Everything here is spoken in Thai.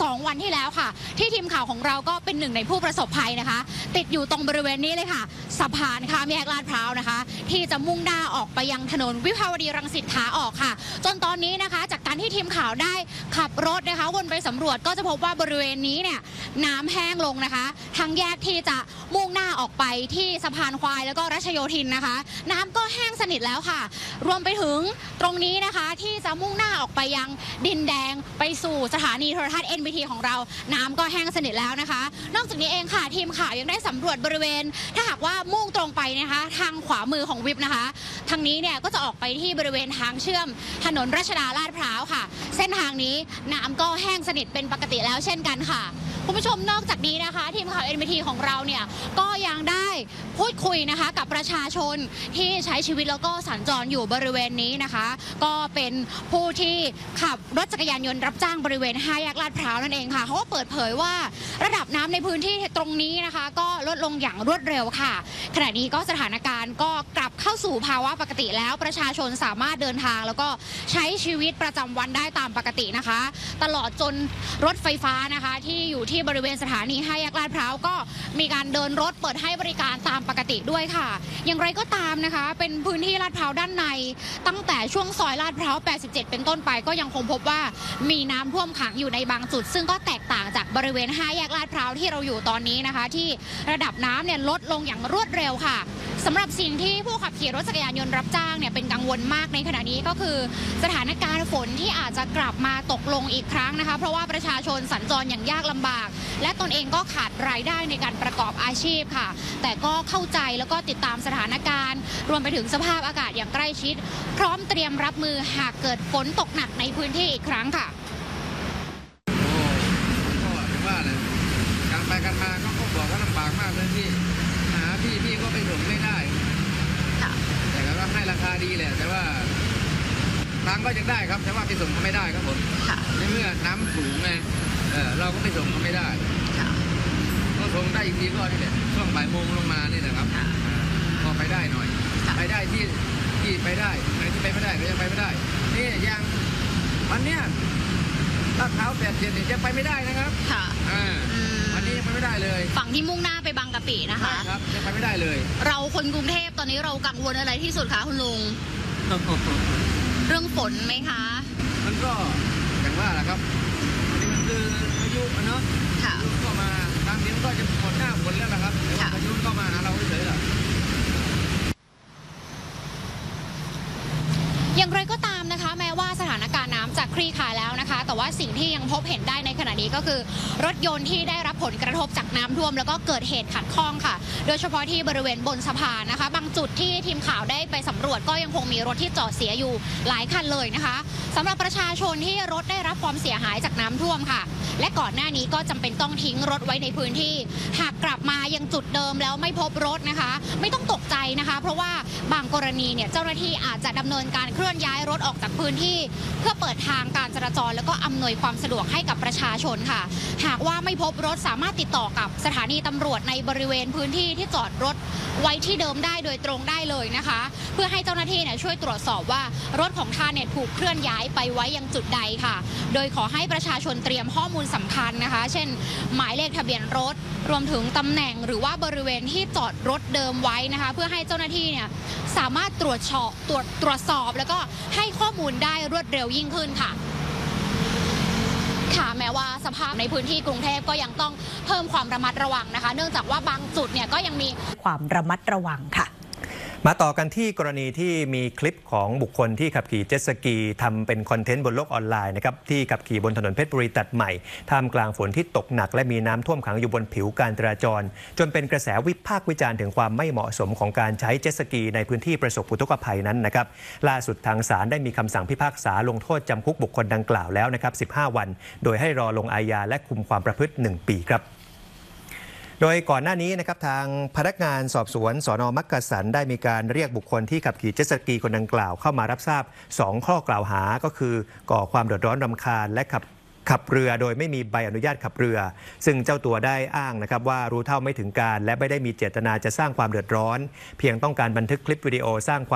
2 วันที่แล้วค่ะที่ทีมข่าวของเราก็เป็นหนึ่งในผู้ประสบภัยนะคะติดอยู่ตรงบริเวณนี้เลยค่ะสะพานข้ามแยกลาดพร้าวนะคะที่จะมุ่งหน้าออกไปยังถนนวิภาวดีรังสิตขาออกค่ะจนตอนนี้นะคะจากการที่ทีมข่าวได้ขับรถนะคะวนไปสำรวจก็จะพบว่าบริเวณนี้เนี่ยน้ำแห้งลงนะคะทางแยกที่จะมุ่งหน้าออกไปที่สะพานควายแล้วก็รัชโยธินนะคะน้ำก็แห้งสนิทแล้วค่ะรวมไปถึงตรงนี้นะคะที่จะมุ่งหน้าออกไปยังดินแดงไปสู่สถานีโทรทัศน์ NBT ของเราน้ำก็แห้งสนิทแล้วนะคะนอกจากนี้เองค่ะทีมข่าวยังได้สำรวจบริเวณถ้าหากว่ามุ่งตรงไปนะคะทางขวามือของวิบนะคะทางนี้เนี่ยก็จะออกไปที่บริเวณทางเชื่อมถนนรัชดาลาดพร้าวค่ะเส้นทางนี้น้ำก็แห้งสนิทเป็นปกติแล้วเช่นกันค่ะคุณผู้ชมนอกจากนี้นะคะทีมข่าว NBT ของเราเนี่ยก็ยังได้พูดคุยนะคะกับประชาชนที่ใช้ชีวิตแล้วก็สัญจรอยู่บริเวณนี้นะคะก็เป็นผู้ที่ขับรถจักรยานยนต์รับจ้างบริเวณ5 แยกลาดพร้าวนั่นเองค่ะเขาก็เปิดเผยว่าระดับน้ำในพื้นที่ตรงนี้นะคะก็ลดลงอย่างรวดเร็วค่ะขณะนี้ก็สถานการณ์ก็กลับเข้าสู่ภาวะปกติแล้วประชาชนสามารถเดินทางแล้วก็ใช้ชีวิตประจำวันได้ตามปกตินะคะตลอดจนรถไฟฟ้านะคะที่อยู่ที่บริเวณสถานี5 แยกลาดพร้าวก็มีการเดินรถเปิดให้บริการตามปกติด้วยค่ะอย่างไรก็ตามนะคะเป็นพื้นที่ลาดพร้าวด้านในตั้งแต่ช่วงซอยลาดพร้าว87เป็นต้นไปก็ยังคงพบว่ามีน้ำท่วมขังอยู่ในบางจุดซึ่งก็แตกต่างจากบริเวณ5 แยกลาดพร้าวที่เราอยู่ตอนนี้นะคะที่ระดับน้ำเนี่ยลดลงอย่างรวดเร็วค่ะสำหรับสิ่งที่ผู้ขับขี่รถจักรยานยนต์รับจ้างเนี่ยเป็นกังวลมากในขณะนี้ก็คือสถานการณ์ฝนที่อาจจะกลับมาตกลงอีกครั้งนะคะเพราะว่าประชาชนสัญจรอย่างยากลำบากและตนเองก็ขาดรายได้ในการประกอบอาชีพค่ะแต่ก็เข้าใจแล้วก็ติดตามสถานการณ์รวมไปถึงสภาพอากาศอย่างใกล้ชิดพร้อมเตรียมรับมือหากเกิดฝนตกหนักในพื้นที่อีกครั้งค่ะก็ถึงว่าเลยการไปกันมาก็บอกว่าลำบากมากเลยที่หาพี่ก็ไปส่งไม่ได้แต่ก็ให้ราคาดีแหละแต่ว่าทางก็ยังได้ครับแต่ว่าไปส่งก็ไม่ได้ครับผมในเมื่อน้ำสูงไงเราก็ไปส่งก็ไม่ได้ก็ส่งได้อีกทีก็นี่แหละช่วงบ่ายโมงลงมานี่แหละครับพอไปได้หน่อยไปได้ที่ไปได้อะไรที่ไปไม่ได้ก็ยังไปไม่ได้นี่ยังวันเนี้ยลาดพร้าว87เนี่ยยังไปไม่ได้นะครับวันนี้ยังไปไม่ได้เลยฝั่งที่มุ่งหน้าไปบางกะปินะคะครับยังไปไม่ได้เลยเราคนกรุงเทพตอนนี้เรากังวลอะไรที่สุดคะคุณลุงเรื่องฝนไหมคะมันก็อย่างว่าแหละครับอันนี้มันคือพายุเนาะก็มาทางนี้มันก็จะหมดหน้าฝนแล้วนะครับแต่ว่าพายุก็มาหาเราเฉยๆแหละอย่างไรก็ตามนะคะแม้ว่าสถานการณ์น้ำจะคลี่คลายแล้วนะคะแต่ว่าสิ่งที่ยังพบเห็นได้ในขณะนี้ก็คือรถยนต์ที่ได้รับผลกระทบจากน้ำท่วมแล้วก็เกิดเหตุขัดข้องค่ะโดยเฉพาะที่บริเวณบนสะพานนะคะบางจุดที่ทีมข่าวได้ไปสำรวจก็ยังคงมีรถที่จอดเสียอยู่หลายคันเลยนะคะสำหรับประชาชนที่รถได้รับความเสียหายจากน้ำท่วมค่ะและก่อนหน้านี้ก็จำเป็นต้องทิ้งรถไว้ในพื้นที่หากกลับมายังจุดเดิมแล้วไม่พบรถนะคะไม่ต้องตกใจนะคะเพราะว่าบางกรณีเนี่ยเจ้าหน้าที่อาจจะดำเนินการเคลื่อนย้ายรถออกจากพื้นที่เพื่อเปิดทางการจราจรแล้วก็อำนวยความสะดวกให้กับประชาชนค่ะหากว่าไม่พบรถสามารถติดต่อกับสถานีตำรวจในบริเวณพื้นที่ที่จอดรถไว้ที่เดิมได้โดยตรงได้เลยนะคะเพื่อให้เจ้าหน้าที่เนี่ยช่วยตรวจสอบว่ารถของท่านเนี่ยถูกเคลื่อนย้ายไปไว้ยังจุดใดค่ะโดยขอให้ประชาชนเตรียมข้อมูลสำคัญนะคะเช่นหมายเลขทะเบียนรถรวมถึงตำแหน่งหรือว่าบริเวณที่จอดรถเดิมไว้นะคะเพื่อให้เจ้าหน้าที่เนี่ยสามารถตรวจสอบแล้วก็ให้ข้อมูลได้รวดเร็วยิ่งขึ้นค่ะแม้ว่าสภาพในพื้นที่กรุงเทพก็ยังต้องเพิ่มความระมัดระวังนะคะเนื่องจากว่าบางจุดเนี่ยก็ยังมีความระมัดระวังค่ะมาต่อกันที่กรณีที่มีคลิปของบุคคลที่ขับขี่เจ็ตสกีทำเป็นคอนเทนต์บนโลกออนไลน์นะครับที่ขับขี่บนถนนเพชรบุรีตัดใหม่ท่ามกลางฝนที่ตกหนักและมีน้ำท่วมขังอยู่บนผิวการจราจรจนเป็นกระแสวิพากษ์วิจารณ์ถึงความไม่เหมาะสมของการใช้เจ็ตสกีในพื้นที่ประสบอุทกภัยนั้นนะครับล่าสุดทางศาลได้มีคำสั่งพิพากษาลงโทษจำคุกบุคคลดังกล่าวแล้วนะครับ15 วันโดยให้รอลงอาญาและคุมความประพฤติ1 ปีครับโดยก่อนหน้านี้นะครับทางพนักงานสอบสวนสน.มักกะสันได้มีการเรียกบุคคลที่ขับขี่เจ็ตสกีคนดังกล่าวเข้ามารับทราบ2 ข้อกล่าวหาก็คือก่อความเดือดร้อนรำคาญและขับเรือโดยไม่มีใบอนุญาตขับเรือซึ่งเจ้าตัวได้อ้างนะครับว่ารู้เท่าไม่ถึงการและไม่ได้มีเจตนาจะสร้างความเดือดร้อนเพียงต้องการบันทึกคลิปวิดีโอสร้างความ